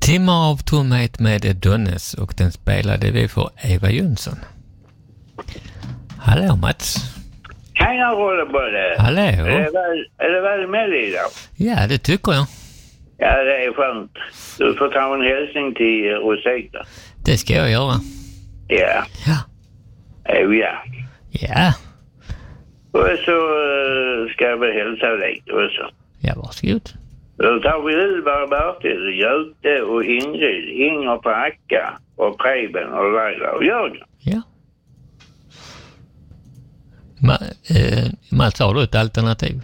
Timmar av tomhet med Donnes, och den spelade vi för Eva Jönsson. Hallå Mats. Tjena Rollerbolle. Hallå. Är det väl med dig idag? Ja, det tycker jag. Ja, det är skönt. Du får ta en hälsning till Rosita. Det ska jag göra. Ja. Ja. Ja. Ja. Och så ska jag väl hälsa dig också. Ja, varsågod. Då tar vi Ylva och Bertil, Göte och Ingrid, Inger på Acka och Preben och Laila och Jörgen. Ja. Mats, har du ett alternativ?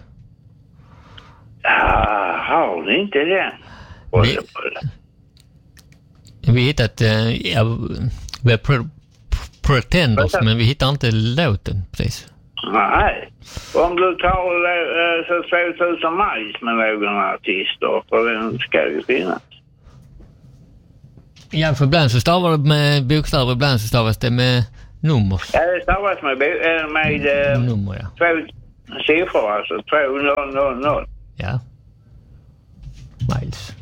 Har ni inte den? Vi hittat vi har Pretenders, men vi hittar inte låten precis. Nej. Om du tar så 2000 majs med någon artister, för den ska ju finnas. Ja, för ibland så stavar det med bokstäver, ibland så stavas det med nummer. Ja, det stavas med nummer, ja. 2 siffror, alltså 2000. Ja. Miles.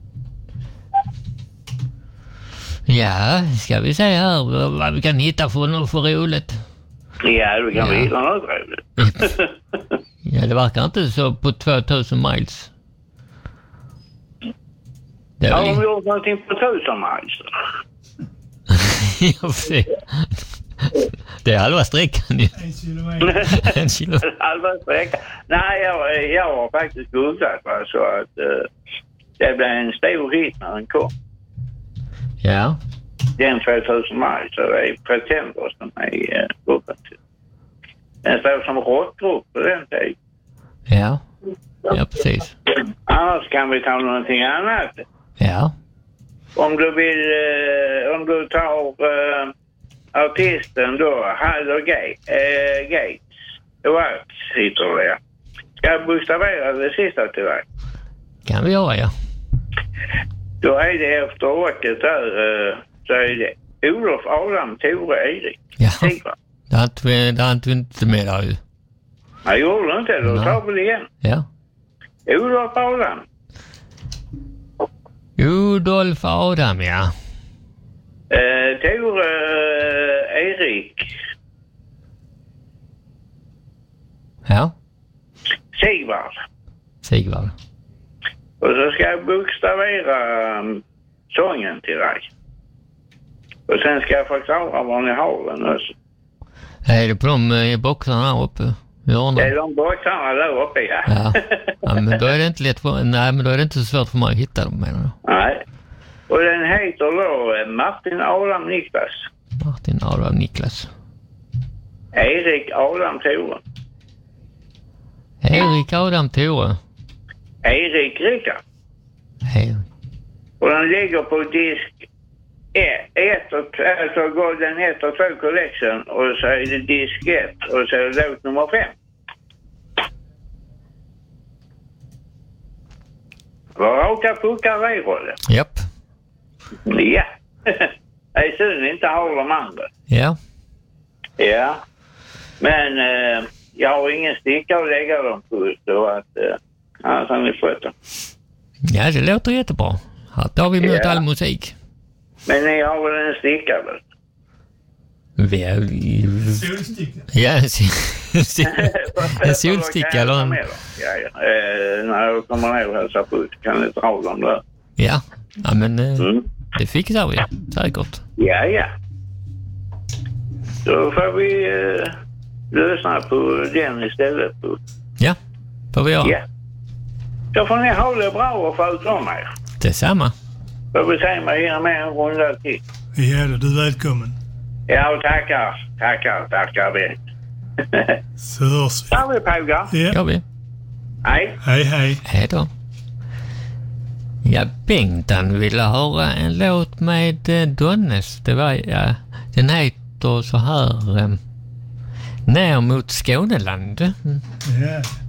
Ja, ska vi se här vad vi kan hitta för roligt. Ja, du kan hitta något roligt. Ja, det verkar inte så på 2000 miles. Har de gjort någonting på 1000 miles? Jag får se. Det är halva sträckan ju. 1 kilometer. 1 kilometer. Halva sträckan. Nej, jag har faktiskt googlat så att det blev en stor hit när den kom. Ja. Den 2000 miles, så det är Pretenders som är gruppen till. Den står som rockgrupp på den tiden. Ja. Ja, precis. Annars kan vi ta någonting annat. Ja. Om du vill, om du tar artisten då, Hall Gates, Wax heter det. Ska jag bokstavera det sista tyvärr? Kan vi göra, ja. Då är det efter åket där, så är det Olof, Adam, Tore, Erik. Ja. Sigvard. Det har inte inte med där ju. Jag gjorde inte, då tar vi det igen. Ja. Olof, Adam. Rudolf Adam, ja. Tore, Erik. Ja. Sigvard. Och så ska jag bokstavera sången till dig. Och sen ska jag förklara var ni har den också. Är det på de boxarna här uppe? Det är de boxarna där uppe, ja. Ja, men då är det inte lätt för... Nej, men då är det inte så svårt för mig att hitta dem, menar du? Nej. Och den heter då Martin Adam Niklas. Martin Adam Niklas. Erik Adam Tore. Erik Adam Tore. Erik Rickard. Hej. Och den ligger på disk 1 och 2, alltså Golden 1 och 2 Collection, och så är det disk 1 och så är det låt nummer 5. Vad råkar puckar vi, Rolle? Japp. Ja. Det är synd inte har de andra. Ja. Ja. Men jag har ingen sticka att lägga dem på, så att annars har ni fått dem. Ja, det låter jättebra. Här tar vi mot all musik. Men ni har väl en sticka, väl? Solsticka. Ja, en solsticka eller en... Ja. När jag kommer ner och hälsar på kan ni dra dem där. Ja, men det fixar vi säkert. Ja. Då får vi lyssna på den istället. Ja, får vi göra. Ja. Då får ni ha det bra och sköta om er. Detsamma. Får vi se mig hinna med en runda till. Ja, du är välkommen. Ja, och tackar vi. Så hörs vi. Där vi pågar. Ja. Gör vi. Hej. Hej. Hej då. Ja, Bengtan ville höra en låt med Donnes. Det var, ja, den heter så här Ner mot Skåneland. Ja.